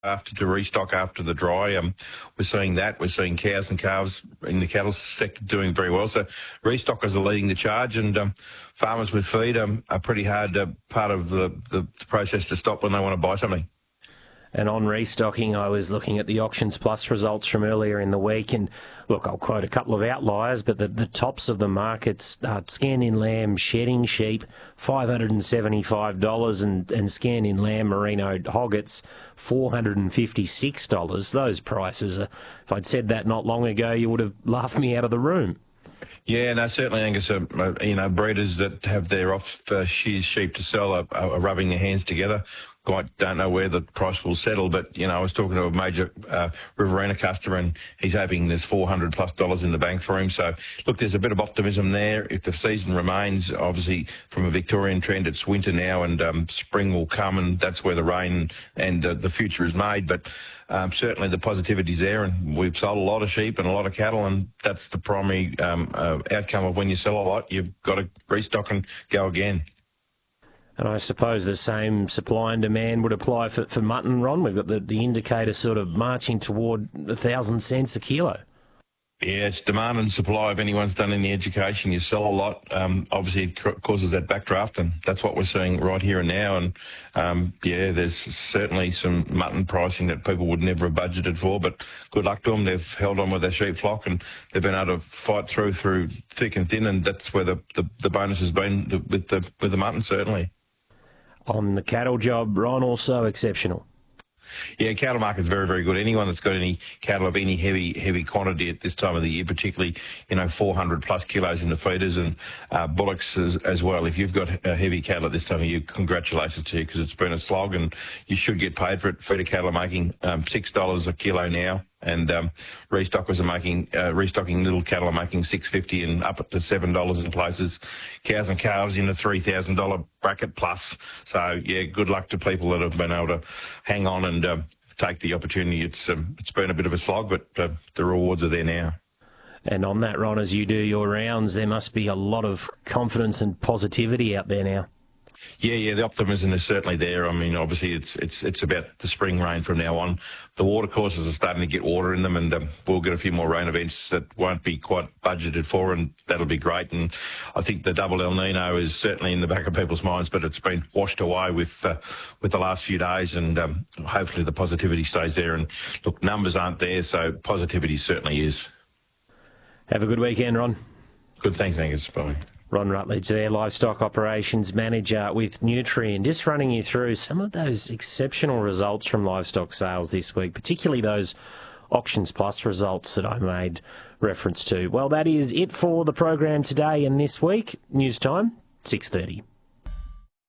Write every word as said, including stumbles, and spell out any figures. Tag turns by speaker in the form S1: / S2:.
S1: after to restock after the dry. Um, we're seeing that. We're seeing cows and calves in the cattle sector doing very well. So restockers are leading the charge, and um, farmers with feed um, are pretty hard uh, part of the, the process to stop when they want to buy something.
S2: And on restocking, I was looking at the Auctions Plus results from earlier in the week, and look, I'll quote a couple of outliers, but the, the tops of the markets, uh, Scan-in lamb shedding sheep, five hundred seventy-five dollars, and, and Scan-in lamb merino hoggets, four hundred fifty-six dollars. Those prices, are, if I'd said that not long ago, you would have laughed me out of the room.
S1: Yeah, no, certainly, Angus, uh, you know, breeders that have their off uh, shears sheep to sell are, are rubbing their hands together. Quite don't know where the price will settle, but, you know, I was talking to a major uh, Riverina customer, and he's hoping there's four hundred plus dollars in the bank for him. So, look, there's a bit of optimism there. If the season remains, obviously, from a Victorian trend, it's winter now, and um, spring will come, and that's where the rain and uh, the future is made. But um, certainly the positivity's there, and we've sold a lot of sheep and a lot of cattle, and that's the primary um, uh, outcome of when you sell a lot. You've got to restock and go again.
S2: And I suppose the same supply and demand would apply for, for mutton, Ron. We've got the, the indicator sort of marching toward a thousand cents a kilo.
S1: Yeah, it's demand and supply. If anyone's done any education, you sell a lot. Um, obviously, it causes that backdraft, and that's what we're seeing right here and now. And, um, yeah, there's certainly some mutton pricing that people would never have budgeted for, but good luck to them. They've held on with their sheep flock, and they've been able to fight through through thick and thin, and that's where the, the, the bonus has been with the, with the mutton, certainly.
S2: On the cattle job, Ron, also exceptional.
S1: Yeah, cattle market's very, very good. Anyone that's got any cattle of any heavy, heavy quantity at this time of the year, particularly, you know, four hundred plus kilos in the feeders, and uh, bullocks as, as well. If you've got uh, heavy cattle at this time of year, congratulations to you, because it's been a slog, and you should get paid for it. Feeder cattle are making um, six dollars a kilo now. And um, restockers are making, uh, restocking little cattle are making six fifty and up to seven dollars in places. Cows and calves in the three thousand dollar bracket plus. So yeah, good luck to people that have been able to hang on and um, take the opportunity. It's um, it's been a bit of a slog, but uh, the rewards are there now.
S2: And on that, Ron, as you do your rounds, there must be a lot of confidence and positivity out there now.
S1: Yeah, yeah, the optimism is certainly there. I mean, obviously, it's it's it's about the spring rain from now on. The watercourses are starting to get water in them, and um, we'll get a few more rain events that won't be quite budgeted for, and that'll be great. And I think the double El Nino is certainly in the back of people's minds, but it's been washed away with uh, with the last few days, and um, hopefully the positivity stays there. And look, numbers aren't there, so positivity certainly is.
S2: Have a good weekend, Ron.
S1: Good, thanks, Angus. Bye.
S2: Ron Rutledge there, Livestock Operations Manager with Nutrien, just running you through some of those exceptional results from livestock sales this week, particularly those Auctions Plus results that I made reference to. Well, that is it for the program today and this week. News time, six thirty.